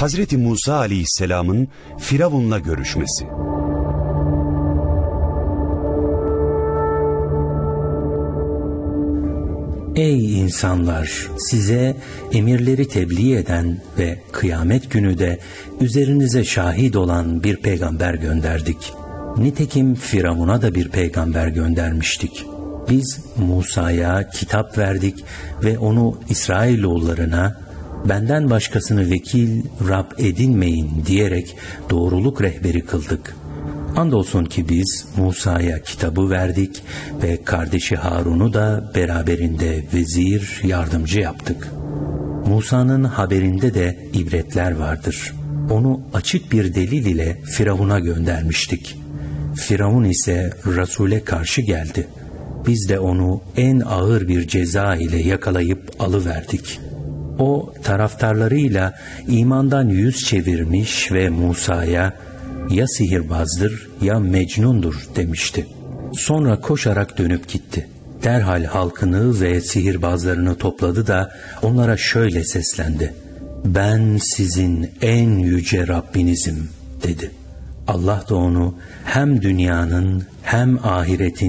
Hazreti Musa Aleyhisselam'ın Firavun'la görüşmesi. Ey insanlar! Size emirleri tebliğ eden ve kıyamet günü de üzerinize şahit olan bir peygamber gönderdik. Nitekim Firavun'a da bir peygamber göndermiştik. Biz Musa'ya kitap verdik ve onu İsrailoğullarına benden başkasını vekil, Rab edinmeyin diyerek doğruluk rehberi kıldık. Andolsun ki biz Musa'ya kitabı verdik ve kardeşi Harun'u da beraberinde vezir, yardımcı yaptık. Musa'nın haberinde de ibretler vardır. Onu açık bir delil ile Firavun'a göndermiştik. Firavun ise Resul'e karşı geldi. Biz de onu en ağır bir ceza ile yakalayıp alıverdik. O taraftarlarıyla imandan yüz çevirmiş ve Musa'ya ya sihirbazdır ya mecnundur demişti. Sonra koşarak dönüp gitti. Derhal halkını ve sihirbazlarını topladı da onlara şöyle seslendi: "Ben sizin en yüce Rabbinizim" dedi. Allah da onu hem dünyanın hem ahiretin